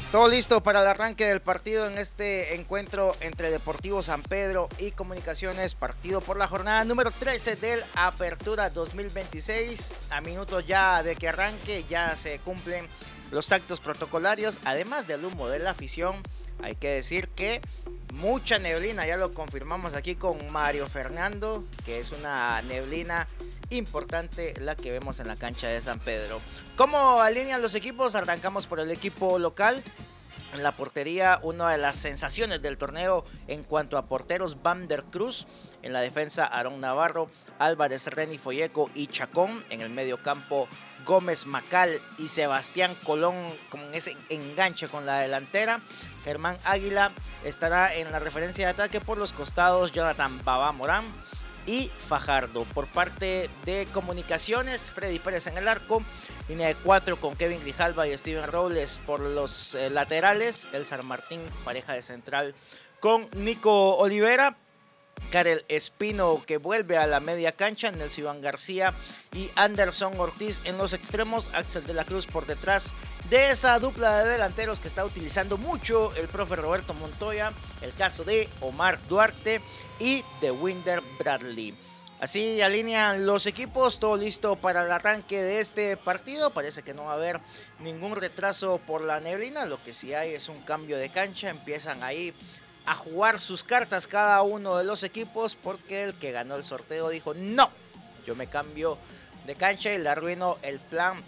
Todo listo para el arranque del partido en este encuentro entre Deportivo San Pedro y Comunicaciones, partido por la jornada número 13 del Apertura 2026. A minutos ya de que arranque, ya se cumplen los actos protocolarios, además del humo de la afición. Hay que decir que mucha neblina, ya lo confirmamos aquí con Mario Fernando, que es una neblina importante la que vemos en la cancha de San Pedro. ¿Cómo alinean los equipos? Arrancamos por el equipo local. En la portería, una de las sensaciones del torneo en cuanto a porteros, Van der Cruz. En la defensa, Aarón Navarro, Álvarez, Reni Folleco y Chacón. En el medio campo, Gómez Macal y Sebastián Colón con ese enganche con la delantera. Germán Águila estará en la referencia de ataque. Por los costados, Jonathan Baba Morán y Fajardo. Por parte de Comunicaciones, Freddy Pérez en el arco. Línea de 4 con Kevin Grijalva y Steven Robles por los laterales. El San Martín, pareja de central con Nico Olivera. Karel Espino, que vuelve a la media cancha. Nelson Iván García y Anderson Ortiz en los extremos. Axel de la Cruz por detrás de esa dupla de delanteros que está utilizando mucho el profe Roberto Montoya. El caso de Omar Duarte y de Winder Bradley. Así alinean los equipos, todo listo para el arranque de este partido. Parece que no va a haber ningún retraso por la neblina. Lo que sí hay es un cambio de cancha. Empiezan ahí a jugar sus cartas cada uno de los equipos, porque el que ganó el sorteo dijo: no, yo me cambio de cancha y le arruino el plan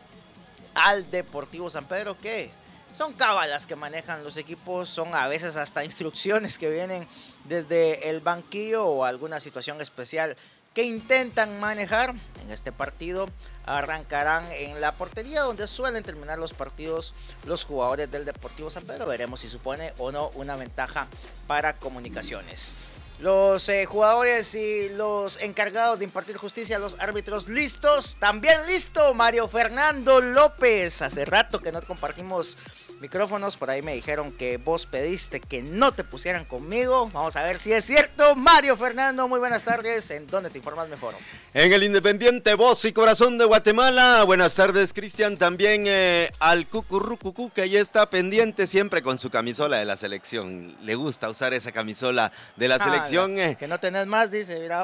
al Deportivo San Pedro, que son cábalas que manejan los equipos, son a veces hasta instrucciones que vienen desde el banquillo o alguna situación especial que intentan manejar. En este partido arrancarán en la portería, donde suelen terminar los partidos los jugadores del Deportivo San Pedro. Veremos si supone o no una ventaja para Comunicaciones. Los jugadores y los encargados de impartir justicia, los árbitros listos. También listo Mario Fernando López. Hace rato que no compartimos micrófonos, por ahí me dijeron que vos pediste que no te pusieran conmigo. Vamos a ver si es cierto. Mario Fernando, muy buenas tardes. ¿En dónde te informas mejor? En el Independiente, voz y corazón de Guatemala. Buenas tardes, Cristian. También al Cucurrucucú, que ahí está pendiente siempre con su camisola de la selección. Le gusta usar esa camisola de la selección. Que no tenés más, dice, mira.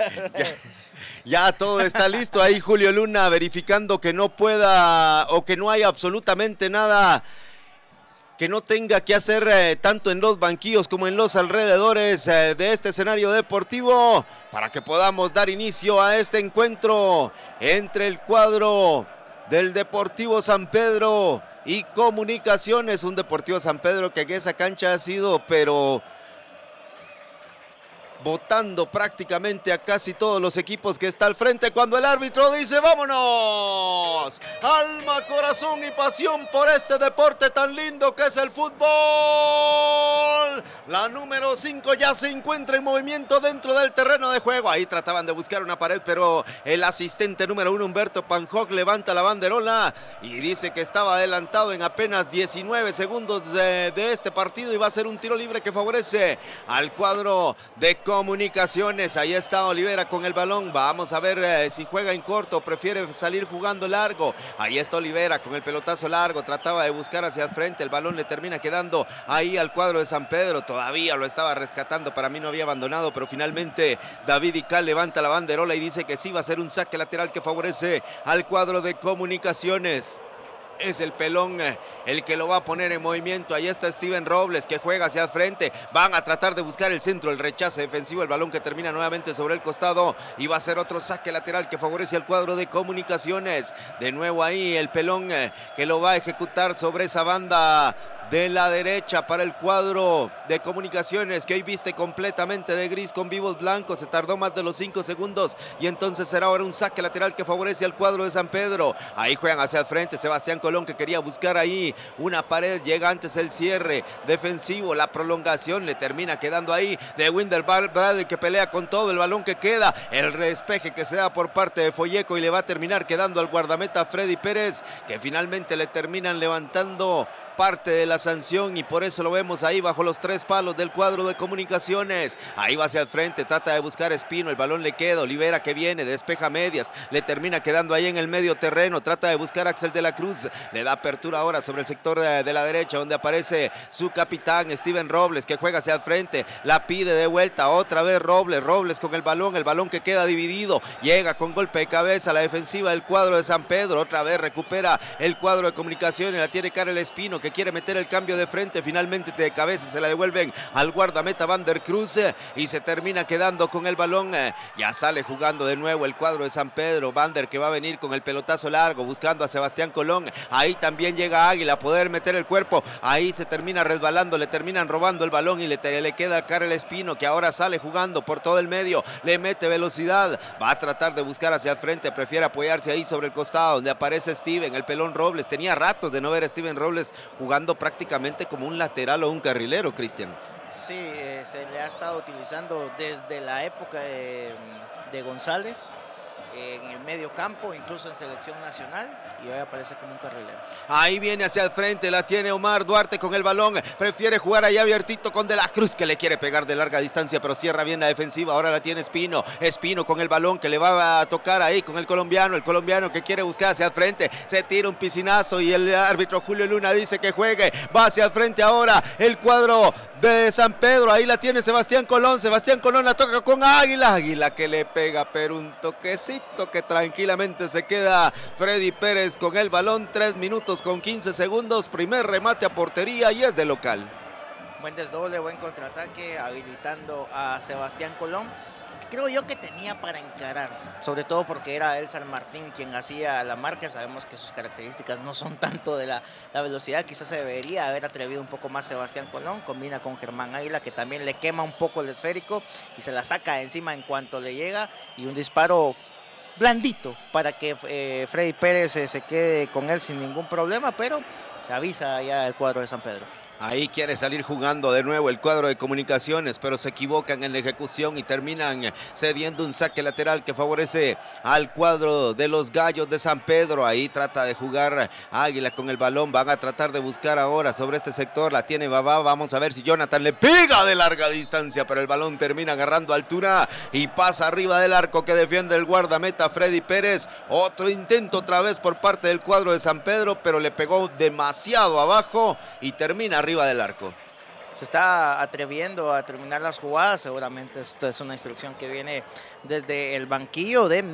Ya todo está listo. Ahí Julio Luna verificando que no pueda o que no haya absolutamente nada que no tenga que hacer tanto en los banquillos como en los alrededores de este escenario deportivo, para que podamos dar inicio a este encuentro entre el cuadro del Deportivo San Pedro y Comunicaciones. Un Deportivo San Pedro que en esa cancha ha sido, pero botando prácticamente a casi todos los equipos que está al frente, cuando el árbitro dice: ¡vámonos! Alma, corazón y pasión por este deporte tan lindo que es el fútbol. La número 5 ya se encuentra en movimiento dentro del terreno de juego. Ahí trataban de buscar una pared, pero el asistente número 1, Humberto Panjoc, levanta la banderola y dice que estaba adelantado en apenas 19 segundos de este partido, y va a ser un tiro libre que favorece al cuadro de Comunicaciones. Ahí está Olivera con el balón. Vamos a ver si juega en corto o prefiere salir jugando largo. Ahí está Olivera con el pelotazo largo. Trataba de buscar hacia el frente. El balón le termina quedando ahí al cuadro de San Pedro. Todavía lo estaba rescatando. Para mí no había abandonado, pero finalmente David Ical levanta la banderola y dice que sí va a ser un saque lateral que favorece al cuadro de Comunicaciones. Es el pelón el que lo va a poner en movimiento. Ahí está Steven Robles, que juega hacia el frente. Van a tratar de buscar el centro, el rechace defensivo, el balón que termina nuevamente sobre el costado, y va a ser otro saque lateral que favorece al cuadro de Comunicaciones. De nuevo ahí el pelón que lo va a ejecutar sobre esa banda de la derecha para el cuadro de Comunicaciones, que hoy viste completamente de gris con vivos blancos. Se tardó más de los 5 segundos y entonces será ahora un saque lateral que favorece al cuadro de San Pedro. Ahí juegan hacia el frente Sebastián Colón, que quería buscar ahí una pared. Llega antes el cierre defensivo, la prolongación le termina quedando ahí de Winder Bradley, que pelea con todo el balón que queda. El despeje que se da por parte de Folleco y le va a terminar quedando al guardameta Freddy Pérez, que finalmente le terminan levantando parte de la sanción y por eso lo vemos ahí bajo los 3 palos del cuadro de Comunicaciones. Ahí va hacia el frente, trata de buscar Espino, el balón le queda, Olivera que viene, despeja medias, le termina quedando ahí en el medio terreno, trata de buscar a Axel de la Cruz, le da apertura ahora sobre el sector de la derecha donde aparece su capitán Steven Robles que juega hacia el frente, la pide de vuelta, otra vez Robles con el balón que queda dividido, llega con golpe de cabeza a la defensiva del cuadro de San Pedro, otra vez recupera el cuadro de Comunicaciones, la tiene Karel Espino que quiere meter el cambio de frente, finalmente de cabeza se la devuelven al guardameta Van der Cruz y se termina quedando con el balón, ya sale jugando de nuevo el cuadro de San Pedro, Van der que va a venir con el pelotazo largo buscando a Sebastián Colón, ahí también llega Águila a poder meter el cuerpo, ahí se termina resbalando, le terminan robando el balón y le queda a Karel Espino que ahora sale jugando por todo el medio, le mete velocidad, va a tratar de buscar hacia el frente, prefiere apoyarse ahí sobre el costado donde aparece Steven, el pelón Robles, tenía ratos de no ver a Steven Robles jugando prácticamente como un lateral o un carrilero, Cristian. Sí, se le ha estado utilizando desde la época de González en el medio campo, incluso en selección nacional, y hoy aparece como un carrilero. Ahí viene hacia el frente, la tiene Omar Duarte con el balón, prefiere jugar allá abiertito con De la Cruz que le quiere pegar de larga distancia, pero cierra bien la defensiva, ahora la tiene Espino con el balón que le va a tocar ahí con el colombiano que quiere buscar hacia el frente, se tira un piscinazo y el árbitro Julio Luna dice que juegue, va hacia el frente ahora el cuadro de San Pedro, ahí la tiene Sebastián Colón la toca con Águila que le pega pero un toquecito que tranquilamente se queda Freddy Pérez con el balón, 3 minutos con 15 segundos, primer remate a portería y es de local. Buen desdoble, buen contraataque, habilitando a Sebastián Colón, que creo yo que tenía para encarar, sobre todo porque era el San Martín quien hacía la marca, sabemos que sus características no son tanto de la velocidad, quizás se debería haber atrevido un poco más Sebastián Colón, combina con Germán Águila que también le quema un poco el esférico y se la saca de encima en cuanto le llega y un disparo blandito para que Freddy Pérez se quede con él sin ningún problema, pero se avisa ya el cuadro de San Pedro. Ahí quiere salir jugando de nuevo el cuadro de Comunicaciones, pero se equivocan en la ejecución y terminan cediendo un saque lateral que favorece al cuadro de los Gallos de San Pedro. Ahí trata de jugar Águila con el balón, van a tratar de buscar ahora sobre este sector, la tiene Babá, vamos a ver si Jonathan le pega de larga distancia, pero el balón termina agarrando altura y pasa arriba del arco que defiende el guardameta Freddy Pérez. Otro intento otra vez por parte del cuadro de San Pedro, pero le pegó demasiado abajo y termina arriba del arco. Se está atreviendo a terminar las jugadas, seguramente esto es una instrucción que viene desde el banquillo de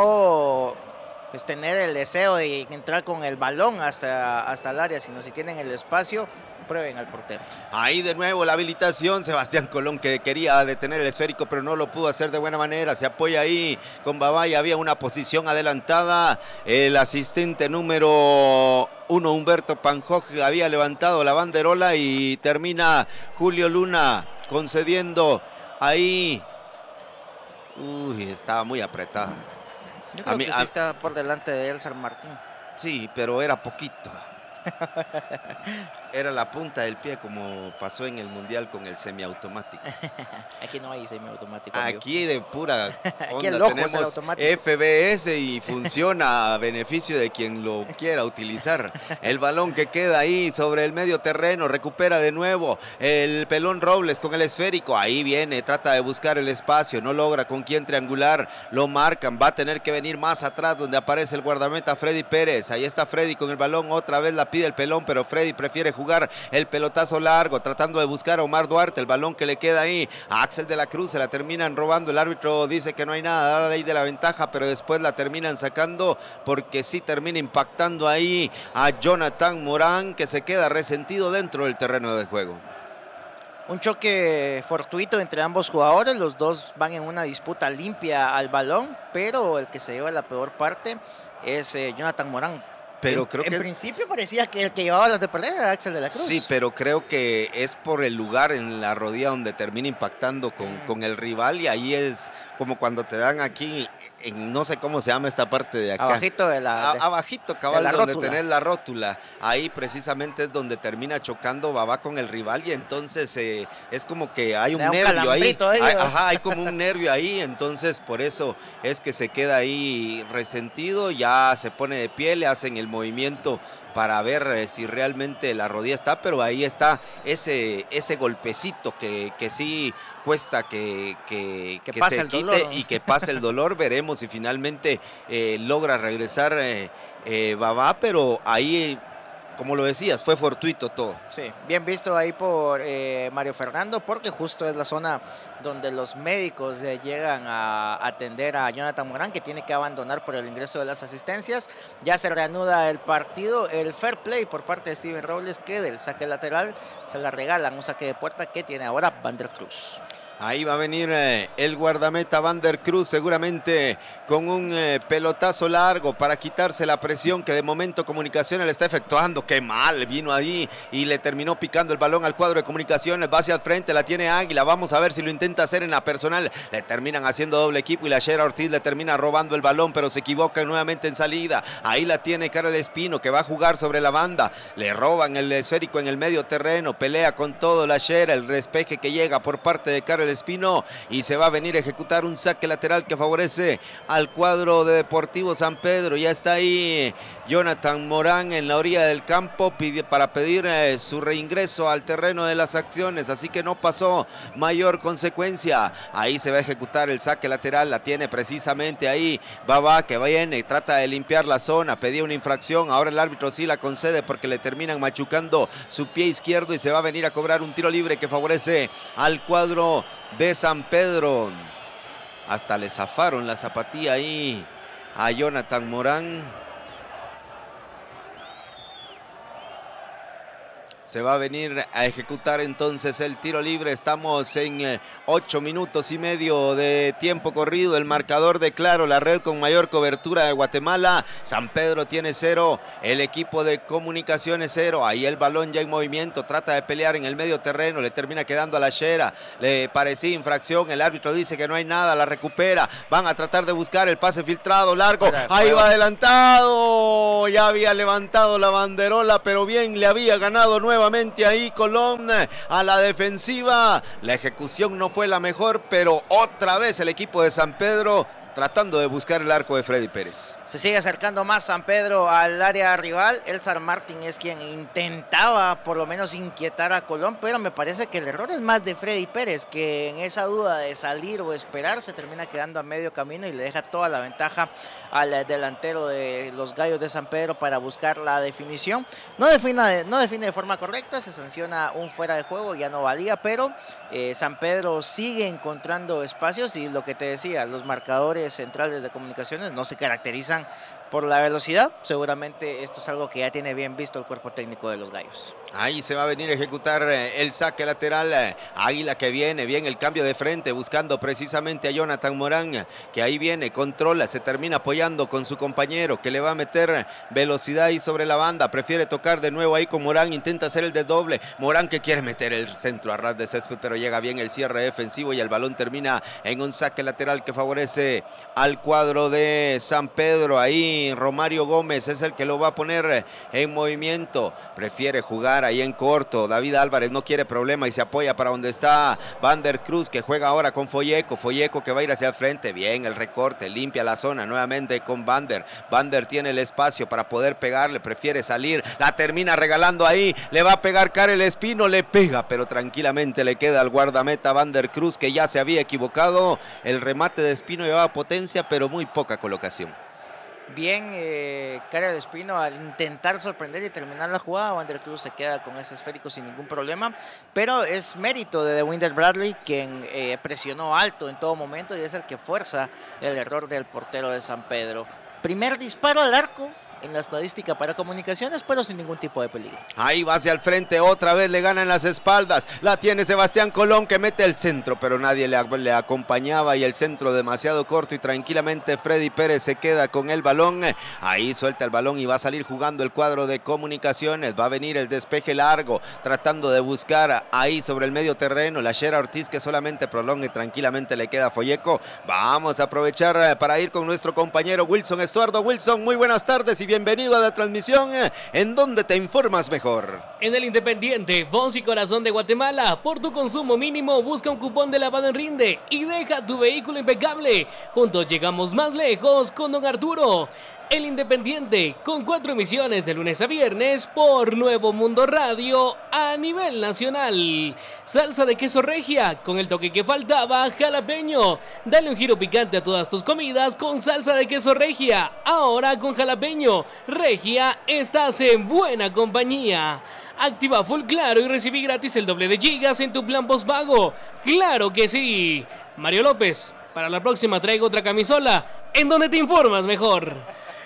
no tener el deseo de entrar con el balón hasta el área, sino si tienen el espacio, prueben al portero. Ahí de nuevo la habilitación, Sebastián Colón que quería detener el esférico pero no lo pudo hacer de buena manera, se apoya ahí con Babá y había una posición adelantada, el asistente número 1 Humberto Panjoj había levantado la banderola y termina Julio Luna concediendo ahí, estaba muy apretada. Yo creo que sí está por delante de él San Martín. Sí, pero era poquito. Era la punta del pie como pasó en el Mundial con el semiautomático. Aquí no hay semiautomático. Aquí de pura onda aquí el ojo tenemos FBS y funciona a beneficio de quien lo quiera utilizar. El balón que queda ahí sobre el medio terreno, recupera de nuevo el pelón Robles con el esférico. Ahí viene, trata de buscar el espacio, no logra con quién triangular, lo marcan, va a tener que venir más atrás donde aparece el guardameta Freddy Pérez. Ahí está Freddy con el balón, otra vez la pide el pelón, pero Freddy prefiere jugar el pelotazo largo, tratando de buscar a Omar Duarte, el balón que le queda ahí a Axel de la Cruz, se la terminan robando, el árbitro dice que no hay nada, da la ley de la ventaja, pero después la terminan sacando porque sí termina impactando ahí a Jonathan Morán, que se queda resentido dentro del terreno de juego. Un choque fortuito entre ambos jugadores, los dos van en una disputa limpia al balón, pero el que se lleva la peor parte es Jonathan Morán. Pero creo que en principio parecía que el que llevaba las de perder era Axel de la Cruz. Sí, pero creo que es por el lugar en la rodilla donde termina impactando con el rival y ahí es como cuando te dan aquí, no sé cómo se llama esta parte de acá. Abajito de la... abajito, cabal, de la donde rótula. tenés la rótula. Ahí precisamente es donde termina chocando Babá con el rival y entonces es como que hay un nervio ahí. Hay como un nervio ahí, entonces por eso es que se queda ahí resentido, ya se pone de pie, le hacen el movimiento para ver si realmente la rodilla está, pero ahí está ese golpecito que sí cuesta que se quite dolor, ¿no? Y que pase el dolor. Veremos si finalmente logra regresar Babá, pero ahí, como lo decías, fue fortuito todo. Sí, bien visto ahí por Mario Fernando, porque justo es la zona donde los médicos llegan a atender a Jonathan Morán, que tiene que abandonar por el ingreso de las asistencias. Ya se reanuda el partido, el fair play por parte de Steven Robles, que del saque lateral se la regalan, un saque de puerta que tiene ahora Van der Cruz. Ahí va a venir el guardameta Van der Cruz, seguramente con un pelotazo largo para quitarse la presión que de momento Comunicaciones le está efectuando. Qué mal, vino ahí y le terminó picando el balón al cuadro de Comunicaciones. Va hacia el frente, la tiene Águila. Vamos a ver si lo intenta hacer en la personal. Le terminan haciendo doble equipo y la Shera Ortiz le termina robando el balón, pero se equivoca nuevamente en salida. Ahí la tiene Karel Espino, que va a jugar sobre la banda. Le roban el esférico en el medio terreno. Pelea con todo la Shera. El despeje que llega por parte de Karel Espino y se va a venir a ejecutar un saque lateral que favorece al cuadro de Deportivo San Pedro. Ya está ahí Jonathan Morán en la orilla del campo para pedir su reingreso al terreno de las acciones, así que no pasó mayor consecuencia. Ahí se va a ejecutar el saque lateral, la tiene precisamente ahí Babá, que viene, trata de limpiar la zona, pedía una infracción, ahora el árbitro sí la concede porque le terminan machucando su pie izquierdo y se va a venir a cobrar un tiro libre que favorece al cuadro de San Pedro. Hasta le zafaron la zapatilla ahí a Jonathan Morán. Se va a venir a ejecutar entonces el tiro libre. Estamos en 8 minutos y medio de tiempo corrido. El marcador de Claro, la red con mayor cobertura de Guatemala. San Pedro tiene 0, el equipo de Comunicaciones 0. Ahí el balón ya en movimiento, trata de pelear en el medio terreno, le termina quedando a la Shera. Le parecía infracción, el árbitro dice que no hay nada, la recupera. Van a tratar de buscar el pase filtrado largo. Ahí va adelantado. Ya había levantado la banderola, pero bien le había ganado nuevamente ahí Colón a la defensiva. La ejecución no fue la mejor, pero otra vez el equipo de San Pedro tratando de buscar el arco de Freddy Pérez. Se sigue acercando más San Pedro al área rival. Elzar Martín es quien intentaba por lo menos inquietar a Colón, pero me parece que el error es más de Freddy Pérez, que en esa duda de salir o esperar se termina quedando a medio camino y le deja toda la ventaja al delantero de los Gallos de San Pedro para buscar la definición. No define de forma correcta, se sanciona un fuera de juego, ya no valía, pero San Pedro sigue encontrando espacios y lo que te decía, los marcadores centrales de Comunicaciones no se caracterizan por la velocidad. Seguramente esto es algo que ya tiene bien visto el cuerpo técnico de los Gallos. Ahí se va a venir a ejecutar el saque lateral. Águila que viene, bien el cambio de frente, buscando precisamente a Jonathan Morán, que ahí viene, controla, se termina apoyando con su compañero, que le va a meter velocidad ahí sobre la banda, prefiere tocar de nuevo ahí con Morán, intenta hacer el desdoble. Morán que quiere meter el centro a ras de césped, pero llega bien el cierre defensivo y el balón termina en un saque lateral que favorece al cuadro de San Pedro. Ahí Romario Gómez es el que lo va a poner en movimiento, prefiere jugar ahí en corto. David Álvarez no quiere problema y se apoya para donde está Van der Cruz, que juega ahora con Folleco que va a ir hacia el frente, bien el recorte, limpia la zona nuevamente con Van der tiene el espacio para poder pegarle, prefiere salir, la termina regalando ahí, le va a pegar Karel Espino, le pega, pero tranquilamente le queda al guardameta Van der Cruz, que ya se había equivocado. El remate de Espino llevaba potencia, pero muy poca colocación. Bien, Karel Espino al intentar sorprender y terminar la jugada, Van der Cruz se queda con ese esférico sin ningún problema, pero es mérito de Winder Bradley, quien presionó alto en todo momento y es el que fuerza el error del portero de San Pedro. Primer disparo al arco en la estadística para Comunicaciones, pero sin ningún tipo de peligro. Ahí va hacia el frente, otra vez le ganan las espaldas, la tiene Sebastián Colón, que mete el centro, pero nadie le acompañaba y el centro demasiado corto y tranquilamente Freddy Pérez se queda con el balón. Ahí suelta el balón y va a salir jugando el cuadro de Comunicaciones. Va a venir el despeje largo, tratando de buscar ahí sobre el medio terreno la Shera Ortiz, que solamente prolonga y tranquilamente le queda a Folleco. Vamos a aprovechar para ir con nuestro compañero Wilson Estuardo. Wilson, muy buenas tardes y bienvenido a la transmisión en donde te informas mejor. En el Independiente, voz y corazón de Guatemala, por tu consumo mínimo busca un cupón de lavado en Rinde y deja tu vehículo impecable. Juntos llegamos más lejos con Don Arturo. El Independiente, con 4 emisiones de lunes a viernes por Nuevo Mundo Radio a nivel nacional. Salsa de queso regia, con el toque que faltaba, jalapeño. Dale un giro picante a todas tus comidas con salsa de queso regia. Ahora con jalapeño. Regia, estás en buena compañía. Activa Full Claro y recibí gratis el doble de gigas en tu plan postpago. ¡Claro que sí! Mario López, para la próxima traigo otra camisola en donde te informas mejor.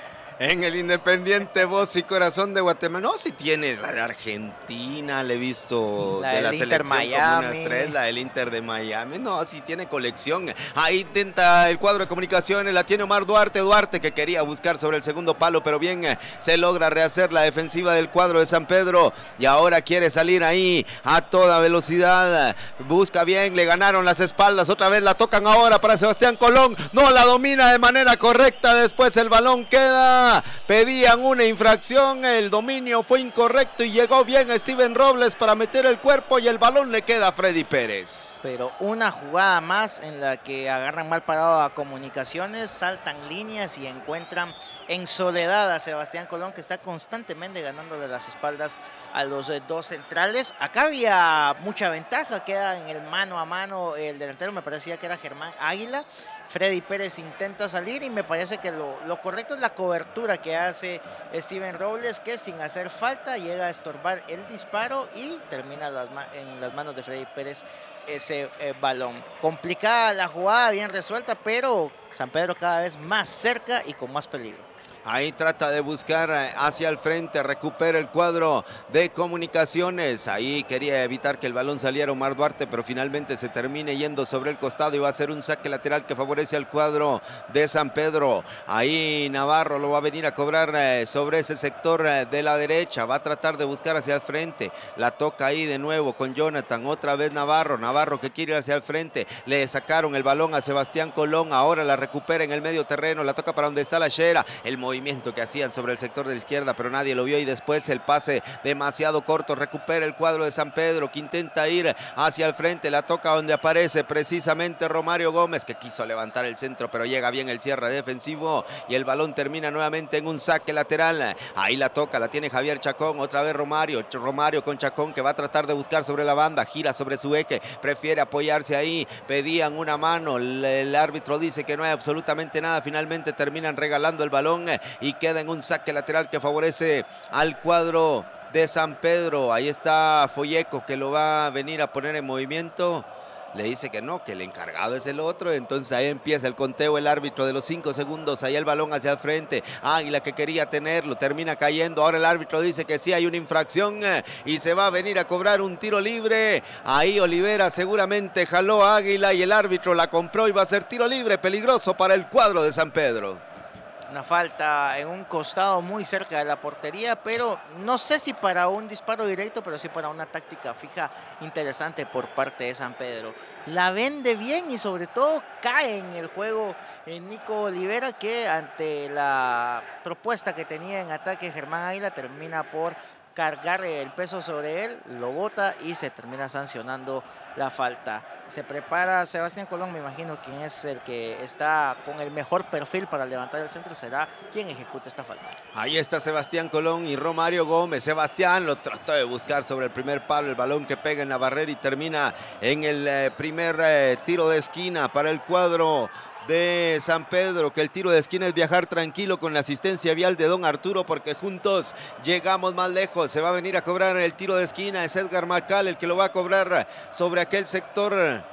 En el Independiente, voz y corazón de Guatemala. No, si tiene la de Argentina, le he visto la de la Inter selección Miami. como unas 3, la del Inter de Miami. No, sí tiene colección. Ahí intenta el cuadro de comunicaciones, la tiene Omar Duarte. Duarte que quería buscar sobre el segundo palo, pero bien se logra rehacer la defensiva del cuadro de San Pedro. Y ahora quiere salir ahí a toda velocidad. Busca bien, le ganaron las espaldas. Otra vez la tocan ahora para Sebastián Colón. No la domina de manera correcta. Después el balón queda. Pedían una infracción, el dominio fue incorrecto y llegó bien Steven Robles para meter el cuerpo y el balón le queda a Freddy Pérez. Pero una jugada más en la que agarran mal parado a Comunicaciones, saltan líneas y encuentran en soledad a Sebastián Colón, que está constantemente ganándole las espaldas a los dos centrales. Acá había mucha ventaja, queda en el mano a mano el delantero, me parecía que era Germán Águila. Freddy Pérez intenta salir y me parece que lo correcto es la cobertura que hace Steven Robles, que sin hacer falta llega a estorbar el disparo y termina en las manos de Freddy Pérez ese balón. Complicada la jugada, bien resuelta, pero San Pedro cada vez más cerca y con más peligro. Ahí trata de buscar hacia el frente, recupera el cuadro de Comunicaciones. Ahí quería evitar que el balón saliera Omar Duarte, pero finalmente se termine yendo sobre el costado y va a ser un saque lateral que favorece al cuadro de San Pedro. Ahí Navarro lo va a venir a cobrar sobre ese sector de la derecha. Va a tratar de buscar hacia el frente. La toca ahí de nuevo con Jonathan. Otra vez Navarro. Navarro que quiere ir hacia el frente. Le sacaron el balón a Sebastián Colón. Ahora la recupera en el medio terreno. La toca para donde está la Shera. El movimiento que hacían sobre el sector de la izquierda, pero nadie lo vio y después el pase demasiado corto. Recupera el cuadro de San Pedro que intenta ir hacia el frente, la toca donde aparece precisamente Romario Gómez, que quiso levantar el centro, pero llega bien el cierre defensivo y el balón termina nuevamente en un saque lateral. Ahí la toca, la tiene Javier Chacón, otra vez Romario con Chacón que va a tratar de buscar sobre la banda, gira sobre su eje, prefiere apoyarse ahí, pedían una mano, el árbitro dice que no hay absolutamente nada, finalmente terminan regalando el balón y queda en un saque lateral que favorece al cuadro de San Pedro. Ahí está Folleco que lo va a venir a poner en movimiento. Le dice que no, que el encargado es el otro. Entonces ahí empieza el conteo, el árbitro de los 5 segundos. Ahí el balón hacia el frente. Águila que quería tenerlo, termina cayendo. Ahora el árbitro dice que sí hay una infracción y se va a venir a cobrar un tiro libre. Ahí Olivera seguramente jaló a Águila y el árbitro la compró y va a ser tiro libre peligroso para el cuadro de San Pedro. Una falta en un costado muy cerca de la portería, pero no sé si para un disparo directo, pero sí para una táctica fija interesante por parte de San Pedro. La vende bien y sobre todo cae en el juego Nico Olivera, que ante la propuesta que tenía en ataque Germán Águila termina por cargar el peso sobre él, lo bota y se termina sancionando la falta. Se prepara Sebastián Colón, me imagino quien es el que está con el mejor perfil para levantar el centro, será quien ejecuta esta falta. Ahí está Sebastián Colón y Romario Gómez. Sebastián lo trató de buscar sobre el primer palo, el balón que pega en la barrera y termina en el primer tiro de esquina para el cuadro de San Pedro, que el tiro de esquina es viajar tranquilo con la asistencia vial de don Arturo, porque juntos llegamos más lejos. Se va a venir a cobrar el tiro de esquina, es Edgar Macal el que lo va a cobrar sobre aquel sector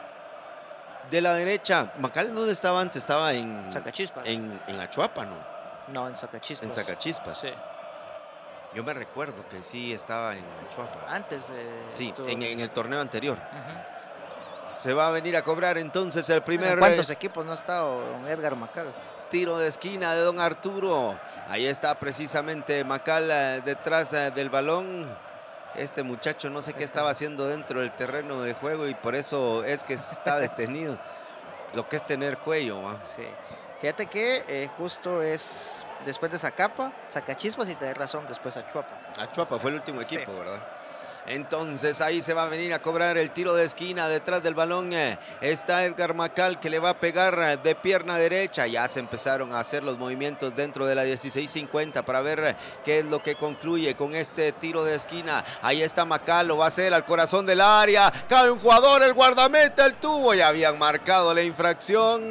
de la derecha. Macal, ¿dónde estaba antes? Estaba en Sacachispas. En Achuapa, ¿no? No, en Sacachispas. En Sacachispas. Sí. Yo me recuerdo que sí estaba en Achuapa. Antes. Sí, en el torneo anterior. Se va a venir a cobrar entonces el primer... ¿Cuántos equipos no ha estado don Edgar Macal? Tiro de esquina de don Arturo. Ahí está precisamente Macal detrás del balón. Este muchacho no sé qué estaba haciendo dentro del terreno de juego y por eso es que está detenido. Lo que es tener cuello, ¿va? Sí. Fíjate que justo es después de Zacapa, Sacachispas y tenés razón, después Achuapa. Achuapa fue el último equipo, sí. ¿verdad? Entonces ahí se va a venir a cobrar el tiro de esquina. Detrás del balón está Edgar Macal, que le va a pegar de pierna derecha. Ya se empezaron a hacer los movimientos dentro de la 16:50 para ver qué es lo que concluye con este tiro de esquina. Ahí está Macal, lo va a hacer al corazón del área. Cae un jugador, el guardameta, el tubo. Ya habían marcado la infracción.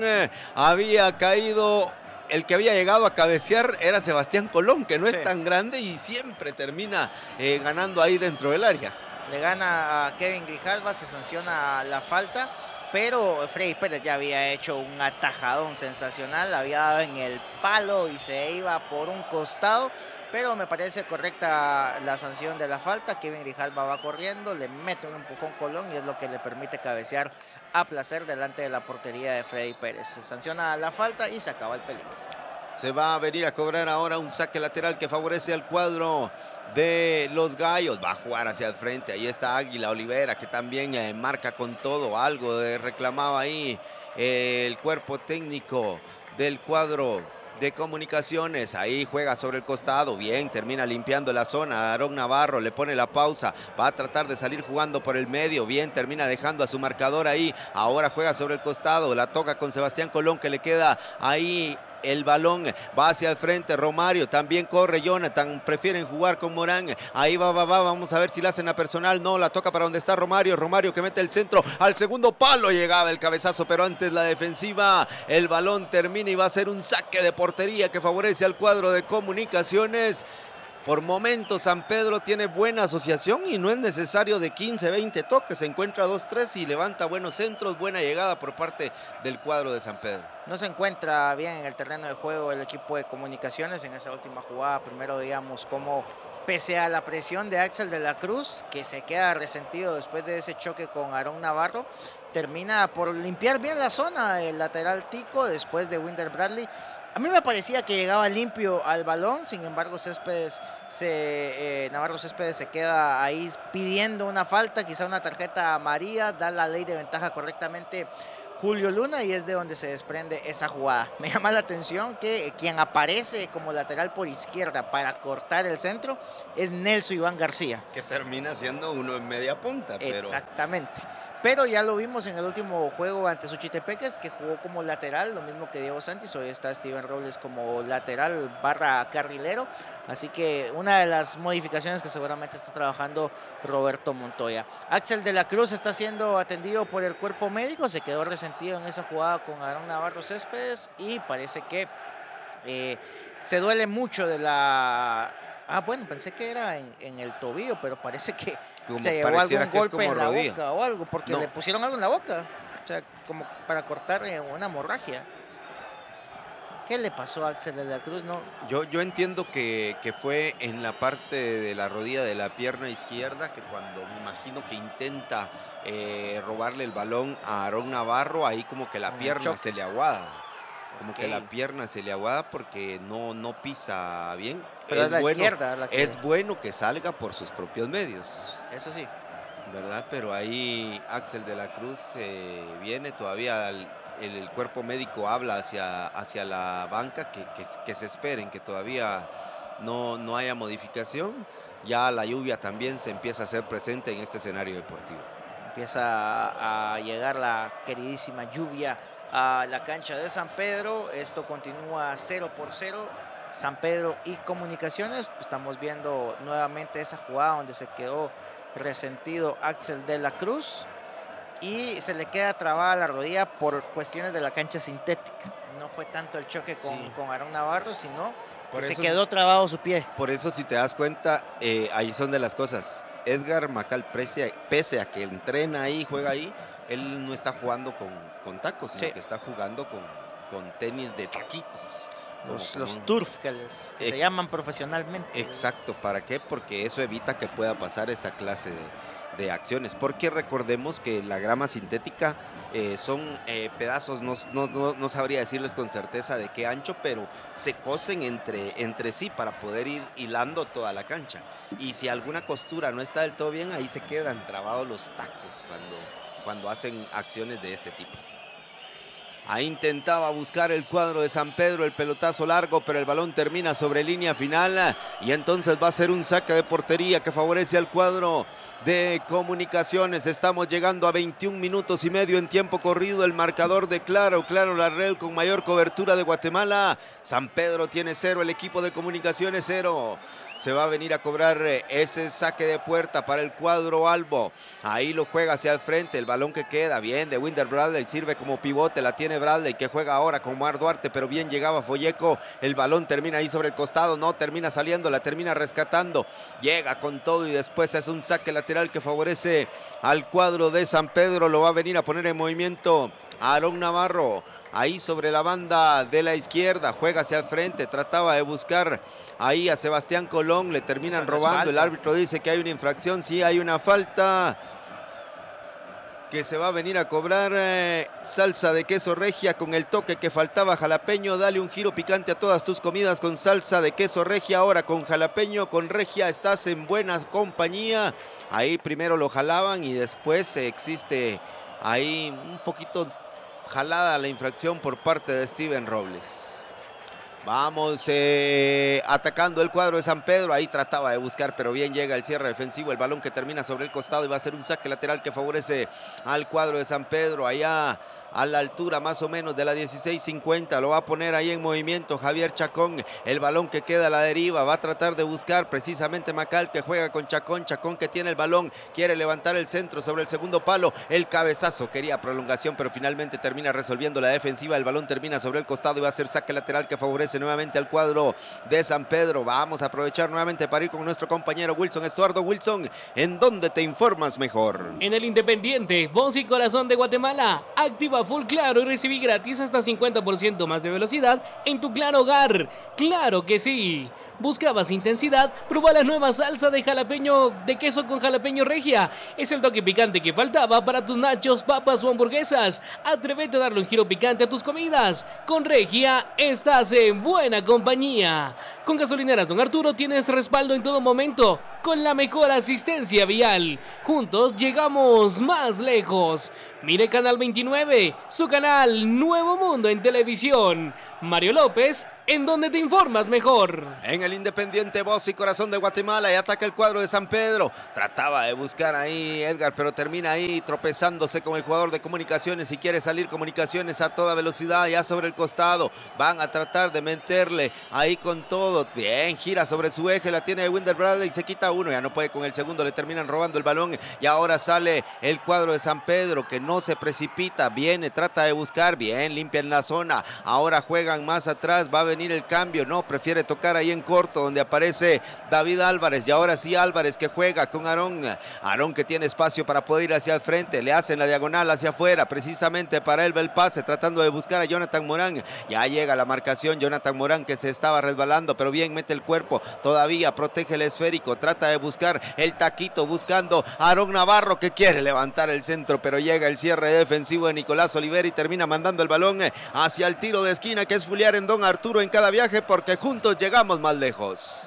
Había caído... El que había llegado a cabecear era Sebastián Colón, que no es tan grande y siempre termina ganando ahí dentro del área. Le gana a Kevin Grijalva, se sanciona la falta, pero Freddy Pérez ya había hecho un atajadón sensacional, había dado en el palo y se iba por un costado, pero me parece correcta la sanción de la falta. Kevin Grijalva va corriendo, le mete un empujón Colón y es lo que le permite cabecear a placer delante de la portería de Freddy Pérez. Se sanciona la falta y se acaba el peligro. Se va a venir a cobrar ahora un saque lateral que favorece al cuadro de los Gallos. Va a jugar hacia el frente. Ahí está Águila Olivera, que también marca con todo. Algo reclamaba ahí el cuerpo técnico del cuadro de Comunicaciones. Ahí juega sobre el costado, bien, termina limpiando la zona. Aarón Navarro le pone la pausa, va a tratar de salir jugando por el medio, bien, termina dejando a su marcador ahí. Ahora juega sobre el costado, la toca con Sebastián Colón, que le queda ahí el balón, va hacia el frente. Romario, también corre Jonathan, prefieren jugar con Morán. Ahí va, vamos a ver si la hacen a personal. No, la toca para donde está Romario que mete el centro al segundo palo. Llegaba el cabezazo, pero antes la defensiva. El balón termina y va a ser un saque de portería que favorece al cuadro de Comunicaciones. Por momentos San Pedro tiene buena asociación y no es necesario de 15, 20 toques. Se encuentra 2-3 y levanta buenos centros, buena llegada por parte del cuadro de San Pedro. No se encuentra bien en el terreno de juego el equipo de Comunicaciones en esa última jugada. Primero veíamos cómo, pese a la presión de Axel de la Cruz, que se queda resentido después de ese choque con Aarón Navarro, termina por limpiar bien la zona el lateral tico después de Winder Bradley. A mí me parecía que llegaba limpio al balón, sin embargo Navarro Céspedes se queda ahí pidiendo una falta, quizá una tarjeta amarilla, da la ley de ventaja correctamente Julio Luna y es de donde se desprende esa jugada. Me llama la atención que quien aparece como lateral por izquierda para cortar el centro es Nelson Iván García. Que termina siendo uno en media punta. Exactamente. Pero ya lo vimos en el último juego ante Suchitepeques, que jugó como lateral, lo mismo que Diego Santis. Hoy está Steven Robles como lateral / carrilero. Así que una de las modificaciones que seguramente está trabajando Roberto Montoya. Axel de la Cruz está siendo atendido por el cuerpo médico. Se quedó resentido en esa jugada con Aarón Navarro Céspedes y parece que se duele mucho de la... bueno, pensé que era en el tobillo, pero parece que como se llevó algún golpe en la boca o algo, porque no le pusieron algo en la boca, o sea, como para cortar una hemorragia. ¿Qué le pasó a Axel de la Cruz? No. Yo entiendo que fue en la parte de la rodilla de la pierna izquierda, que cuando me imagino que intenta robarle el balón a Aarón Navarro, ahí como que la pierna se le aguada. Como que la pierna se le aguada porque no pisa bien. Pero es la izquierda. Es bueno que salga por sus propios medios. Eso sí. ¿Verdad? Pero ahí Axel de la Cruz viene todavía, el cuerpo médico habla hacia la banca que se esperen, que todavía no haya modificación. Ya la lluvia también se empieza a hacer presente en este escenario deportivo. Empieza a llegar la queridísima lluvia a la cancha de San Pedro. Esto continúa 0-0. San Pedro y Comunicaciones. Estamos viendo nuevamente esa jugada donde se quedó resentido Axel de la Cruz y se le queda trabada la rodilla por cuestiones de la cancha sintética. No fue tanto el choque con Aarón Navarro, sino que se quedó trabado su pie. Por eso, si te das cuenta, ahí son de las cosas. Edgar Macal, pese a que entrena ahí, juega ahí, él no está jugando con tacos, sino que está jugando con tenis de taquitos. Los turf que se llaman profesionalmente. Exacto, ¿para qué? Porque eso evita que pueda pasar esa clase de acciones. Porque recordemos que la grama sintética son pedazos, no sabría decirles con certeza de qué ancho, pero se cosen entre sí para poder ir hilando toda la cancha. Y si alguna costura no está del todo bien, ahí se quedan trabados los tacos cuando hacen acciones de este tipo. Ahí intentaba buscar el cuadro de San Pedro, el pelotazo largo, pero el balón termina sobre línea final y entonces va a ser un saque de portería que favorece al cuadro de Comunicaciones. Estamos llegando a 21 minutos y medio en tiempo corrido. El marcador de Claro, la red con mayor cobertura de Guatemala. San Pedro tiene 0, el equipo de Comunicaciones 0. Se va a venir a cobrar ese saque de puerta para el cuadro albo. Ahí lo juega hacia el frente, el balón que queda bien de Winder Bradley, sirve como pivote, la tiene Bradley que juega ahora con Mar Duarte, pero bien llegaba Folleco, el balón termina ahí sobre el costado, no termina saliendo, la termina rescatando, llega con todo y después es un saque lateral que favorece al cuadro de San Pedro. Lo va a venir a poner en movimiento Aarón Navarro, ahí sobre la banda de la izquierda, juega hacia el frente, trataba de buscar ahí a Sebastián Colón, le terminan robando, el árbitro dice que hay una infracción, sí hay una falta que se va a venir a cobrar. Salsa de queso regia con el toque que faltaba, jalapeño, dale un giro picante a todas tus comidas con salsa de queso regia, ahora con jalapeño, con regia estás en buena compañía. Ahí primero lo jalaban y después existe ahí un poquito jalada la infracción por parte de Steven Robles. Vamos atacando el cuadro de San Pedro, ahí trataba de buscar, pero bien llega el cierre defensivo, el balón que termina sobre el costado y va a ser un saque lateral que favorece al cuadro de San Pedro, allá a la altura más o menos de la 16:50, lo va a poner ahí en movimiento Javier Chacón, el balón que queda a la deriva, va a tratar de buscar precisamente Macal que juega con Chacón, Chacón que tiene el balón, quiere levantar el centro sobre el segundo palo, el cabezazo, quería prolongación, pero finalmente termina resolviendo la defensiva, el balón termina sobre el costado y va a ser saque lateral que favorece nuevamente al cuadro de San Pedro. Vamos a aprovechar nuevamente para ir con nuestro compañero Wilson Estuardo. Wilson, ¿en dónde te informas mejor? En el Independiente, voz y corazón de Guatemala, activa Full Claro y recibí gratis hasta 50% más de velocidad en tu Claro hogar. ¡Claro que sí! ¿Buscabas intensidad? Prueba la nueva salsa de jalapeño de queso con jalapeño regia. Es el toque picante que faltaba para tus nachos, papas o hamburguesas. Atrévete a darle un giro picante a tus comidas. Con regia estás en buena compañía. Con Gasolineras Don Arturo tienes respaldo en todo momento, con la mejor asistencia vial. Juntos llegamos más lejos. Mire Canal 29, su canal Nuevo Mundo en televisión. Mario López, en donde te informas mejor. En el Independiente, voz y corazón de Guatemala, y ataca el cuadro de San Pedro. Trataba de buscar ahí Edgar, pero termina ahí tropezándose con el jugador de Comunicaciones y quiere salir Comunicaciones a toda velocidad, ya sobre el costado. Van a tratar de meterle ahí con todo. Bien, gira sobre su eje, la tiene Winder Bradley, se quita uno, ya no puede con el segundo, le terminan robando el balón y ahora sale el cuadro de San Pedro que no se precipita, viene, trata de buscar, bien, limpia en la zona. Ahora juegan más atrás, va a venir el cambio, no, prefiere tocar ahí en corto donde aparece David Álvarez y ahora sí Álvarez que juega con Aarón que tiene espacio para poder ir hacia el frente, le hacen la diagonal hacia afuera precisamente para él va el pase tratando de buscar a Jonathan Morán, ya llega la marcación, Jonathan Morán que se estaba resbalando pero bien mete el cuerpo, todavía protege el esférico, trata de buscar el taquito buscando a Aarón Navarro que quiere levantar el centro pero llega el cierre defensivo de Nicolás Olivera y termina mandando el balón hacia el tiro de esquina que es fuliar en Don Arturo en cada viaje porque juntos llegamos más lejos.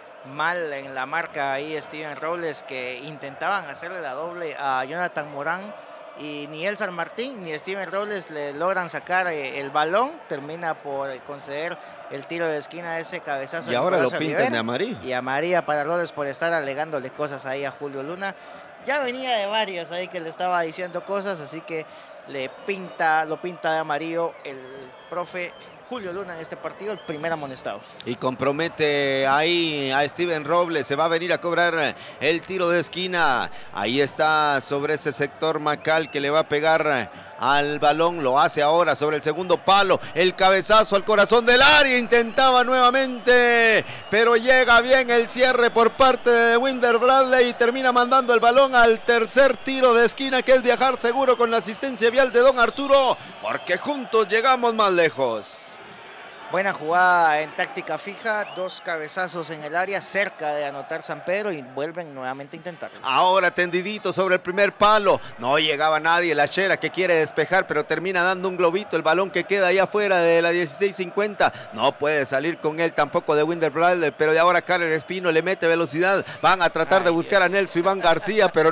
Mal en la marca ahí Steven Robles que intentaban hacerle la doble a Jonathan Morán y ni el San Martín ni Steven Robles le logran sacar el balón, termina por conceder el tiro de esquina de ese cabezazo. Y ahora lo pintan de amarillo. Y amarilla para Robles por estar alegándole cosas ahí a Julio Luna. Ya venía de varios ahí que le estaba diciendo cosas, así que lo pinta de amarillo el profe Julio Luna en este partido, el primer amonestado. Y compromete ahí a Steven Robles, se va a venir a cobrar el tiro de esquina. Ahí está sobre ese sector Macal que le va a pegar al balón, lo hace ahora sobre el segundo palo, el cabezazo al corazón del área, intentaba nuevamente, pero llega bien el cierre por parte de Winder Bradley y termina mandando el balón al tercer tiro de esquina que es viajar seguro con la asistencia vial de Don Arturo, porque juntos llegamos más lejos. Buena jugada en táctica fija, 2 cabezazos en el área, cerca de anotar San Pedro y vuelven nuevamente a intentarlo. Ahora tendidito sobre el primer palo, no llegaba nadie, la Shera que quiere despejar, pero termina dando un globito, el balón que queda ahí afuera de la 16:50, no puede salir con él tampoco de Winterbrother, pero de ahora Karel Espino le mete velocidad, van a tratar de buscar a Nelson Iván García, pero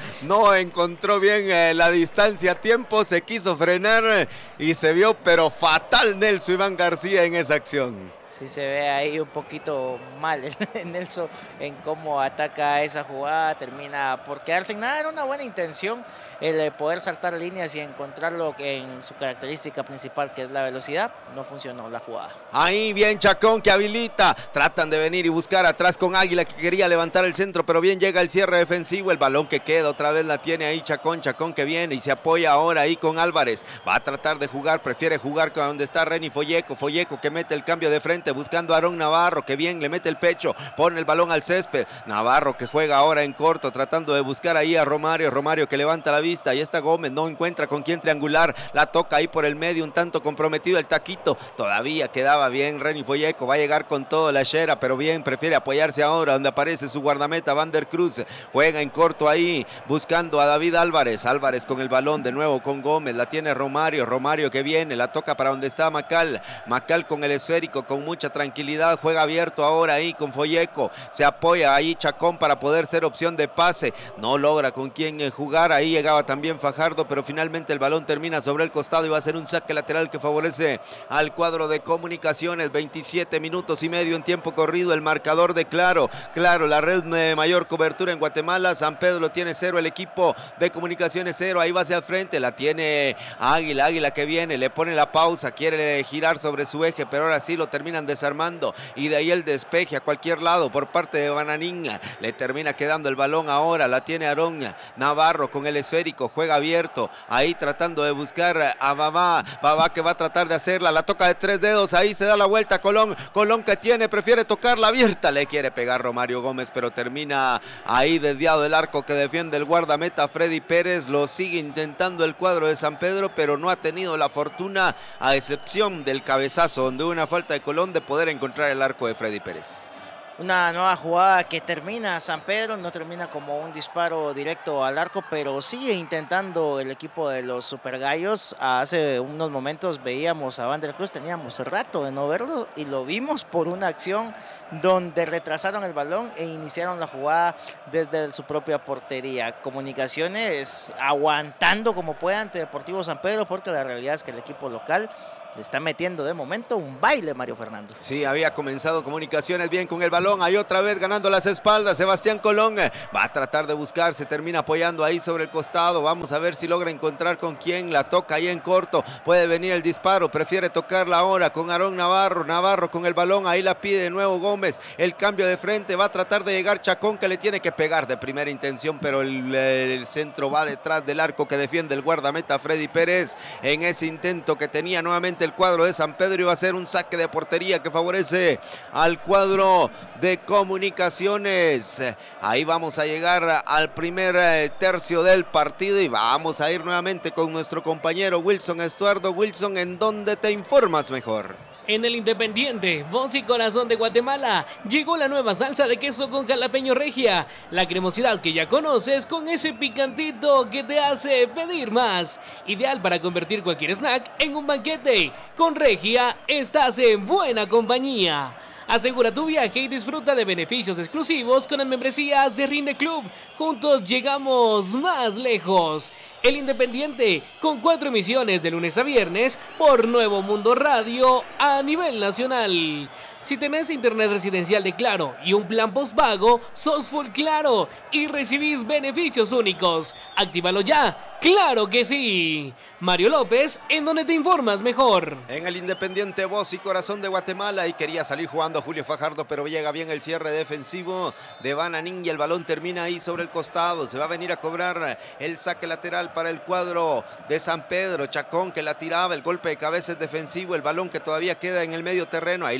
no encontró bien la distancia a tiempo, se quiso frenar y se vio pero fatal Nelson Iván García en esa acción. Sí se ve ahí un poquito mal Nelson en cómo ataca esa jugada, termina por quedarse en nada. Era una buena intención el poder saltar líneas y encontrarlo en su característica principal, que es la velocidad. No funcionó la jugada. Ahí bien Chacón que habilita, tratan de venir y buscar atrás con Águila que quería levantar el centro, pero bien llega el cierre defensivo, el balón que queda otra vez la tiene ahí Chacón que viene y se apoya ahora ahí con Álvarez, va a tratar de jugar, prefiere jugar con donde está Reni Folleco que mete el cambio de frente buscando a Aarón Navarro, que bien le mete el pecho, pone el balón al césped, Navarro que juega ahora en corto, tratando de buscar ahí a Romario que levanta la vista, y está Gómez, no encuentra con quién triangular, la toca ahí por el medio, un tanto comprometido el taquito, todavía quedaba bien Reni Folleco, va a llegar con todo la Shera, pero bien, prefiere apoyarse ahora donde aparece su guardameta Van der Cruz, juega en corto ahí, buscando a David Álvarez con el balón de nuevo con Gómez, la tiene Romario que viene, la toca para donde está Macal con el esférico, con mucha tranquilidad, juega abierto ahora ahí con Folleco, se apoya ahí Chacón para poder ser opción de pase, no logra con quién jugar, ahí llegaba también Fajardo, pero finalmente el balón termina sobre el costado y va a ser un saque lateral que favorece al cuadro de Comunicaciones. 27 minutos y medio en tiempo corrido, el marcador de Claro, la red de mayor cobertura en Guatemala, San Pedro tiene 0, el equipo de Comunicaciones 0, ahí va hacia el frente, la tiene Águila que viene, le pone la pausa, quiere girar sobre su eje, pero ahora sí lo terminan desarmando y de ahí el despeje a cualquier lado por parte de Bananín, le termina quedando el balón ahora, la tiene Aarón Navarro con el esférico, juega abierto, ahí tratando de buscar a Babá que va a tratar de hacerla, la toca de 3 dedos, ahí se da la vuelta Colón que prefiere tocarla abierta, le quiere pegar Romario Gómez, pero termina ahí desviado el arco que defiende el guardameta Freddy Pérez, lo sigue intentando el cuadro de San Pedro, pero no ha tenido la fortuna, a excepción del cabezazo, donde hubo una falta de Colón, de poder encontrar el arco de Freddy Pérez. Una nueva jugada que termina San Pedro, no termina como un disparo directo al arco, pero sigue intentando el equipo de los Super Gallos. Hace unos momentos veíamos a Van der Cruz, teníamos rato de no verlo y lo vimos por una acción donde retrasaron el balón e iniciaron la jugada desde su propia portería. Comunicaciones aguantando como puede ante Deportivo San Pedro, porque la realidad es que el equipo local le está metiendo de momento un baile, Mario Fernando. Sí, había comenzado Comunicaciones bien con el balón, ahí otra vez ganando las espaldas, Sebastián Colón va a tratar de buscar, se termina apoyando ahí sobre el costado, vamos a ver si logra encontrar con quién, la toca ahí en corto, puede venir el disparo, prefiere tocarla ahora con Aarón Navarro con el balón, ahí la pide de nuevo Gómez, el cambio de frente, va a tratar de llegar Chacón, que le tiene que pegar de primera intención, pero el centro va detrás del arco que defiende el guardameta Freddy Pérez, en ese intento que tenía nuevamente el cuadro de San Pedro, iba a ser un saque de portería que favorece al cuadro de Comunicaciones. Ahí vamos a llegar al primer tercio del partido y vamos a ir nuevamente con nuestro compañero Wilson Estuardo. Wilson, ¿en dónde te informas mejor? En el Independiente, voz y corazón de Guatemala, llegó la nueva salsa de queso con jalapeño regia. La cremosidad que ya conoces con ese picantito que te hace pedir más. Ideal para convertir cualquier snack en un banquete. Con regia estás en buena compañía. Asegura tu viaje y disfruta de beneficios exclusivos con las membresías de Rinde Club. Juntos llegamos más lejos. El Independiente, con 4 emisiones de lunes a viernes por Nuevo Mundo Radio a nivel nacional. Si tenés internet residencial de Claro y un plan postpago, sos full Claro y recibís beneficios únicos. ¡Actívalo ya! ¡Claro que sí! Mario López, ¿en dónde te informas mejor? En el Independiente, voz y corazón de Guatemala, y quería salir jugando Julio Fajardo, pero llega bien el cierre defensivo de Bananín y el balón termina ahí sobre el costado. Se va a venir a cobrar el saque lateral para el cuadro de San Pedro. Chacón que la tiraba, el golpe de cabeza es defensivo, el balón que todavía queda en el medio terreno, ahí la tiene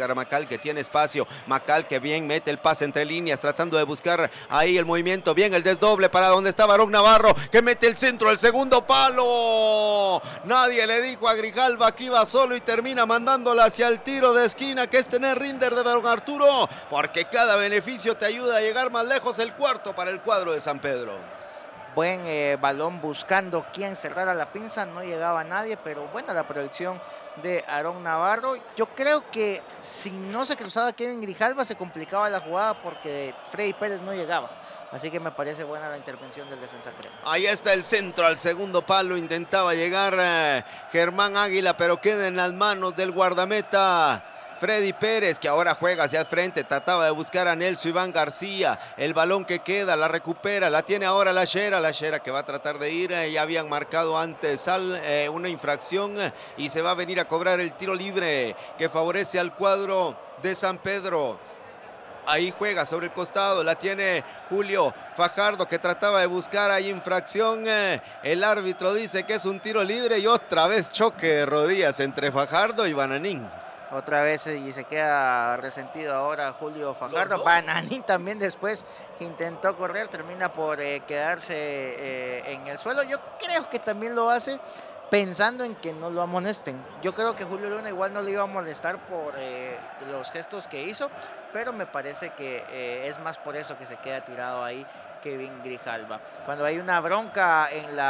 Edgar Macal, que tiene espacio. Macal que bien mete el pase entre líneas, tratando de buscar ahí el movimiento. Bien el desdoble para donde está Barón Navarro, que mete el centro al segundo palo. Nadie le dijo a Grijalva que iba solo y termina mandándola hacia el tiro de esquina, que es tener Rinder de Don Arturo, porque cada beneficio te ayuda a llegar más lejos. El cuarto para el cuadro de San Pedro. Buen balón buscando quién cerrara la pinza, no llegaba nadie, pero buena la proyección de Aarón Navarro. Yo creo que si no se cruzaba Kevin Grijalva se complicaba la jugada porque Freddy Pérez no llegaba. Así que me parece buena la intervención del defensa crema. Ahí está el centro al segundo palo, intentaba llegar Germán Águila, pero queda en las manos del guardameta Freddy Pérez, que ahora juega hacia el frente, trataba de buscar a Nelson Iván García, el balón que queda, la recupera, la tiene ahora la Shera que va a tratar de ir, ya habían marcado antes una infracción y se va a venir a cobrar el tiro libre que favorece al cuadro de San Pedro. Ahí juega sobre el costado, la tiene Julio Fajardo, que trataba de buscar ahí infracción. El árbitro dice que es un tiro libre y otra vez choque de rodillas entre Fajardo y Bananín. Otra vez y se queda resentido ahora Julio Fajardo. Bananín también después intentó correr, termina por quedarse en el suelo. Yo creo que también lo hace pensando en que no lo amonesten. Yo creo que Julio Luna igual no le iba a molestar por los gestos que hizo, pero me parece que es más por eso que se queda tirado ahí Kevin Grijalva. Cuando hay una bronca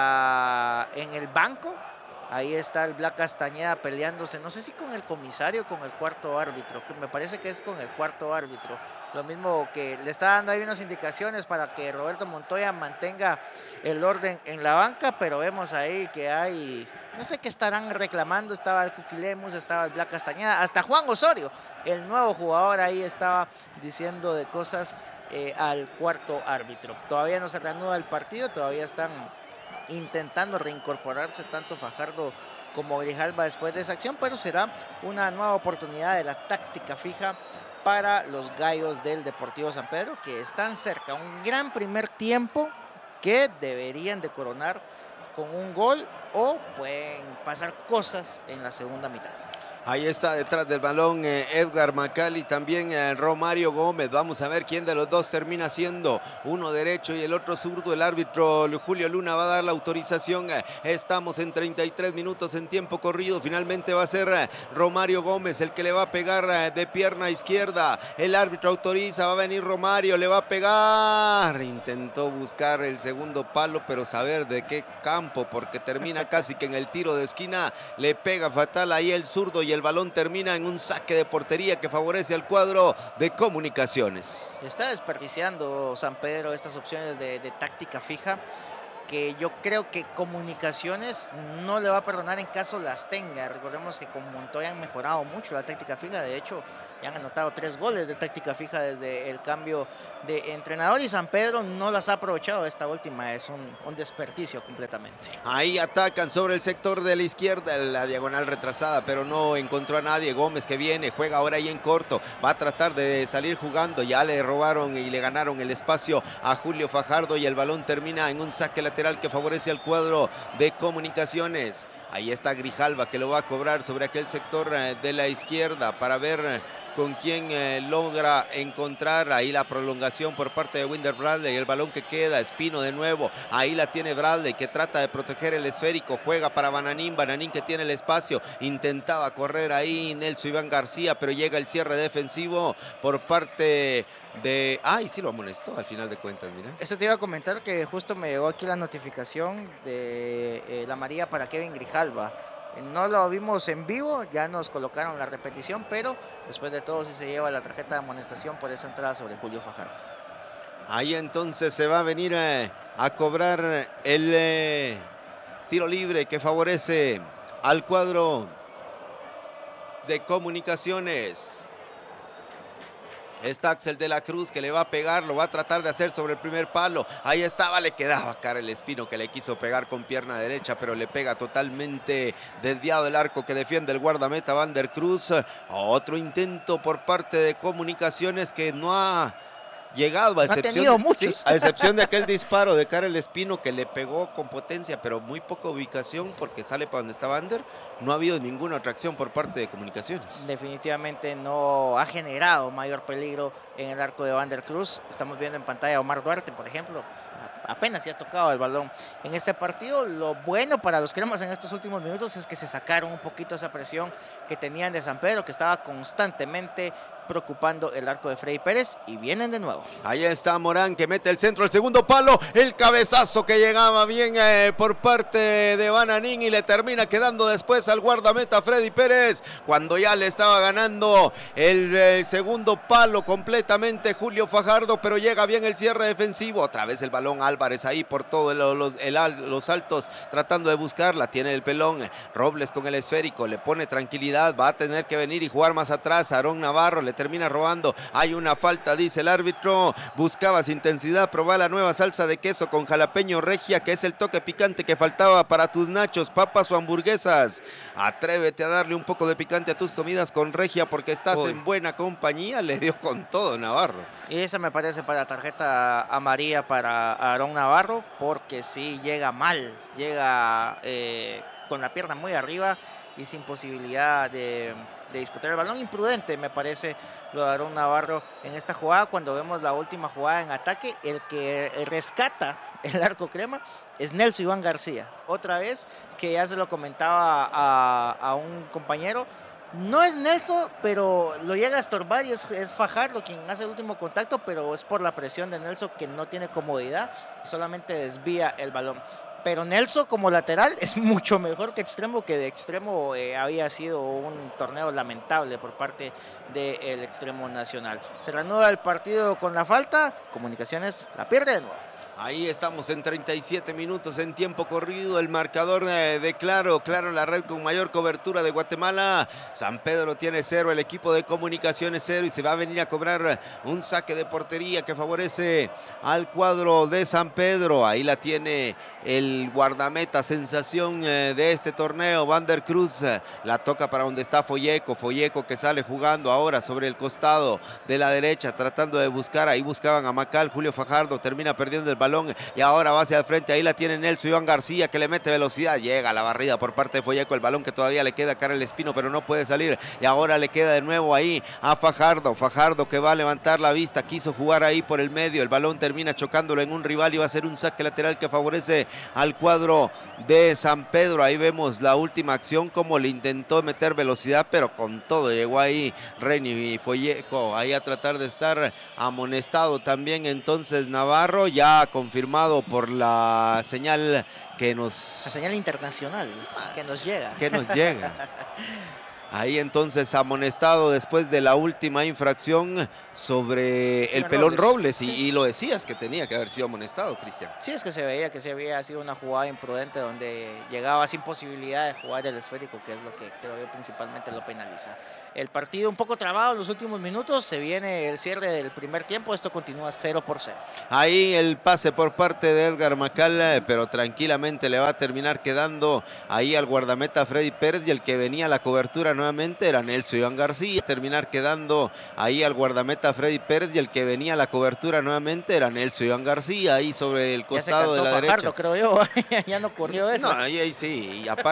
en el banco, ahí está el Black Castañeda peleándose, no sé si con el comisario o con el cuarto árbitro, que me parece que es con el cuarto árbitro. Lo mismo que le está dando ahí unas indicaciones para que Roberto Montoya mantenga el orden en la banca, pero vemos ahí que hay, no sé qué estarán reclamando, estaba el Cuquilemus, estaba el Black Castañeda, hasta Juan Osorio, el nuevo jugador, ahí estaba diciendo de cosas al cuarto árbitro. Todavía no se reanuda el partido, todavía están intentando reincorporarse tanto Fajardo como Grijalva después de esa acción, pero será una nueva oportunidad de la táctica fija para los gallos del Deportivo San Pedro, que están cerca. Un gran primer tiempo que deberían de coronar con un gol o pueden pasar cosas en la segunda mitad. Ahí está detrás del balón Edgar Macal y también Romario Gómez. Vamos a ver quién de los dos termina siendo uno derecho y el otro zurdo. El árbitro Julio Luna va a dar la autorización. Estamos en 33 minutos en tiempo corrido. Finalmente va a ser Romario Gómez el que le va a pegar de pierna izquierda. El árbitro autoriza, va a venir Romario, le va a pegar. Intentó buscar el segundo palo, pero saber de qué campo, porque termina casi que en el tiro de esquina. Le pega fatal ahí el zurdo y el balón termina en un saque de portería que favorece al cuadro de Comunicaciones. Está desperdiciando San Pedro estas opciones de táctica fija, que yo creo que Comunicaciones no le va a perdonar en caso las tenga. Recordemos que con Montoya han mejorado mucho la táctica fija, de hecho ya han anotado 3 goles de táctica fija desde el cambio de entrenador y San Pedro no las ha aprovechado. Esta última es un desperdicio completamente. Ahí atacan sobre el sector de la izquierda, la diagonal retrasada, pero no encontró a nadie. Gómez que viene, juega ahora ahí en corto, va a tratar de salir jugando, ya le robaron y le ganaron el espacio a Julio Fajardo y el balón termina en un saque lateral que favorece al cuadro de Comunicaciones. Ahí está Grijalva que lo va a cobrar sobre aquel sector de la izquierda para ver con quién logra encontrar ahí la prolongación por parte de Winder Bradley. El balón que queda, Espino de nuevo, ahí la tiene Bradley que trata de proteger el esférico, juega para Bananín que tiene el espacio, intentaba correr ahí Nelson Iván García, pero llega el cierre defensivo por parte de... Ay, sí lo amonestó al final de cuentas, mira. Eso te iba a comentar, que justo me llegó aquí la notificación de la amarilla para Kevin Grijalva. No lo vimos en vivo, ya nos colocaron la repetición, pero después de todo sí se lleva la tarjeta de amonestación por esa entrada sobre Julio Fajardo. Ahí entonces se va a venir a cobrar el tiro libre que favorece al cuadro de Comunicaciones. Está Axel de la Cruz que le va a pegar, lo va a tratar de hacer sobre el primer palo. Ahí estaba, le quedaba cara el Espino que le quiso pegar con pierna derecha, pero le pega totalmente desviado el arco que defiende el guardameta Vander Cruz. Otro intento por parte de Comunicaciones que no ha llegado, a excepción de aquel disparo de Karel Espino que le pegó con potencia, pero muy poca ubicación porque sale para donde estaba Ander. No ha habido ninguna otra acción por parte de Comunicaciones. Definitivamente no ha generado mayor peligro en el arco de Vander Cruz. Estamos viendo en pantalla a Omar Duarte, por ejemplo. Apenas se ha tocado el balón en este partido. Lo bueno para los cremas en estos últimos minutos es que se sacaron un poquito esa presión que tenían de San Pedro, que estaba constantemente preocupando el arco de Freddy Pérez, y vienen de nuevo. Ahí está Morán, que mete el centro, el segundo palo, el cabezazo que llegaba bien por parte de Bananín y le termina quedando después al guardameta Freddy Pérez, cuando ya le estaba ganando el segundo palo completamente Julio Fajardo, pero llega bien el cierre defensivo. Otra vez el balón Álvarez ahí por todos los altos tratando de buscarla, tiene el pelón, Robles con el esférico, le pone tranquilidad, va a tener que venir y jugar más atrás. Aarón Navarro le termina robando, hay una falta, dice el árbitro. Buscabas intensidad, probar la nueva salsa de queso con jalapeño regia, que es el toque picante que faltaba para tus nachos, papas o hamburguesas. Atrévete a darle un poco de picante a tus comidas con regia porque estás en buena compañía. Le dio con todo Navarro. Y esa me parece para tarjeta amarilla para Aarón Navarro, porque sí llega mal, llega con la pierna muy arriba y sin posibilidad de disputar el balón. Imprudente me parece lo de Aarón Navarro en esta jugada. Cuando vemos la última jugada en ataque, el que rescata el arco crema es Nelson Iván García. Otra vez, que ya se lo comentaba a un compañero, no es Nelson, pero lo llega a estorbar y es Fajardo quien hace el último contacto, pero es por la presión de Nelson, que no tiene comodidad y solamente desvía el balón. Pero Nelson como lateral es mucho mejor que extremo, que de extremo había sido un torneo lamentable por parte del extremo nacional. Se reanuda el partido con la falta, Comunicaciones la pierde de nuevo. Ahí estamos en 37 minutos en tiempo corrido. El marcador de Claro, la red con mayor cobertura de Guatemala. San Pedro tiene 0, el equipo de Comunicaciones 0, y se va a venir a cobrar un saque de portería que favorece al cuadro de San Pedro. Ahí la tiene el guardameta sensación de este torneo, Vander Cruz. La toca para donde está Folleco que sale jugando ahora sobre el costado de la derecha, tratando de buscar. Ahí buscaban a Macal, Julio Fajardo termina perdiendo el balón y ahora va hacia el frente. Ahí la tiene Nelson Iván García, que le mete velocidad, llega a la barrida por parte de Folleco, el balón que todavía le queda a Karel Espino, pero no puede salir, y ahora le queda de nuevo ahí a Fajardo que va a levantar la vista, quiso jugar ahí por el medio, el balón termina chocándolo en un rival y va a ser un saque lateral que favorece al cuadro de San Pedro. Ahí vemos la última acción, como le intentó meter velocidad, pero con todo llegó ahí Reni Folleco ahí a tratar de estar amonestado también. Entonces Navarro, ya confirmado por la señal que nos... La señal internacional que nos llega. Ahí entonces amonestado después de la última infracción sobre el pelón Robles. Y lo decías que tenía que haber sido amonestado, Cristian. Sí, es que se veía que se había sido una jugada imprudente donde llegaba sin posibilidad de jugar el esférico, que es lo que creo yo principalmente lo penaliza. El partido un poco trabado en los últimos minutos, se viene el cierre del primer tiempo, esto continúa 0-0. Ahí el pase por parte de Edgar Macal, pero tranquilamente le va a terminar quedando ahí al guardameta Freddy Pérez, y el que venía a la cobertura nuevamente era Nelson Iván García. Terminar quedando ahí al guardameta Freddy Pérez, y el que venía a la cobertura nuevamente era Nelson Iván García, ahí sobre el costado de la Fajardo, derecha. creo yo, ya no corrió eso. No, ahí sí, y aparte